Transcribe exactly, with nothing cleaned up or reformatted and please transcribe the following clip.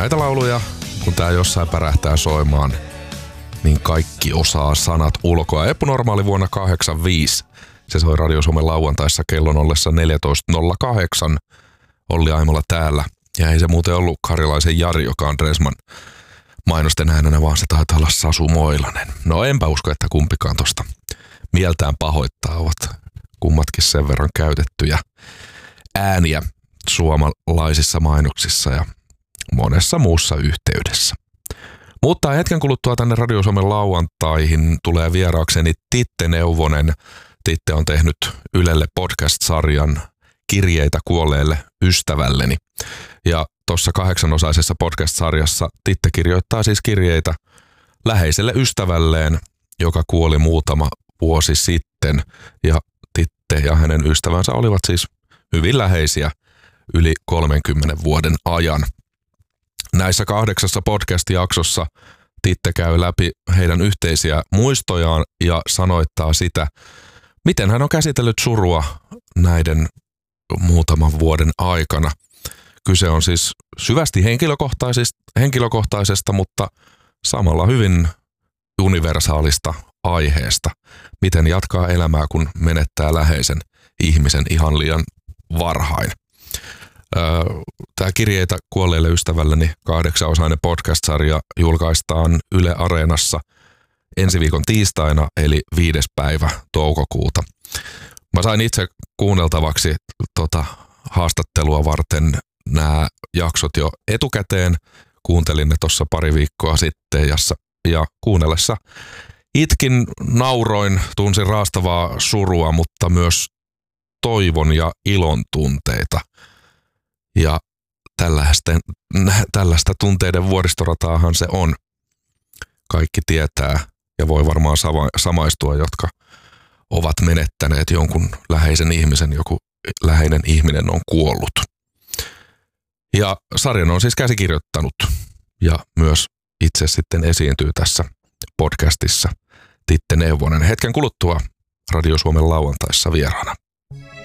näitä lauluja, kun tää jossain pärähtää soimaan, niin kaikki osaa sanat ulkoa. Eppu Normaali vuonna kahdeksankymmentäviisi. Se soi Radio Suomen lauantaissa kellon ollessa neljätoista nolla kahdeksan. Olli Aimola täällä. Ja ei se muuten ollut Karjalaisen Jari, joka on Dresman mainosten äänenä, vaan se taitaa olla Sasu Moilanen. No enpä usko, että kumpikaan tosta mieltään pahoittaa, ovat kummatkin sen verran käytettyjä ääniä suomalaisissa mainoksissa ja monessa muussa yhteydessä. Mutta hetken kuluttua tänne Radio Suomen lauantaihin tulee vieraakseni Titte Neuvonen. Titte on tehnyt Ylelle podcast-sarjan Kirjeitä kuolleelle ystävälleni. Ja tuossa kahdeksanosaisessa podcast-sarjassa Titte kirjoittaa siis kirjeitä läheiselle ystävälleen, joka kuoli muutama vuosi sitten. Ja Titte ja hänen ystävänsä olivat siis hyvin läheisiä yli kolmenkymmenen vuoden ajan. Näissä kahdeksassa podcast-jaksossa Titte käy läpi heidän yhteisiä muistojaan ja sanoittaa sitä, miten hän on käsitellyt surua näiden muutaman vuoden aikana. Kyse on siis syvästi henkilökohtaisesta, henkilökohtaisesta, mutta samalla hyvin universaalista aiheesta. Miten jatkaa elämää, kun menettää läheisen ihmisen ihan liian varhain. Tämä Kirjeitä kuolleelle ystävälleni kahdeksaosainen podcast-sarja julkaistaan Yle Areenassa ensi viikon tiistaina, eli viides päivä toukokuuta. Mä sain itse kuunneltavaksi tota haastattelua varten nämä jaksot jo etukäteen. Kuuntelin ne tuossa pari viikkoa sitten ja, ja kuunnellessa itkin, nauroin, tunsin raastavaa surua, mutta myös toivon ja ilon tunteita. Ja tällaista, tällaista tunteiden vuoristorataahan se on. Kaikki tietää ja voi varmaan sama, samaistua, jotka ovat menettäneet jonkun läheisen ihmisen, joku läheinen ihminen on kuollut. Ja sarjan on siis käsikirjoittanut ja myös itse sitten esiintyy tässä podcastissa Titte Neuvonen. Hetken kuluttua Radio Suomen lauantaissa vieraana.